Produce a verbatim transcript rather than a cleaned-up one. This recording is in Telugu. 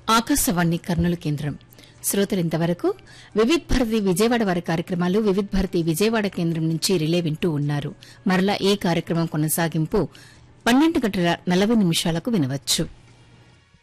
ఆకాశవాణి కర్నూలు కేంద్రం. శ్రోతలు ఇంతవరకు వివిధ్ భారతి విజయవాడ వారి కార్యక్రమాలు వివిధ్ భారతి విజయవాడ కేంద్రం నుంచి రిలే వింటూ ఉన్నారు. మరలా ఈ కార్యక్రమం కొనసాగింపు పన్నెండు గంటల నలభై నిమిషాలకు వినవచ్చు.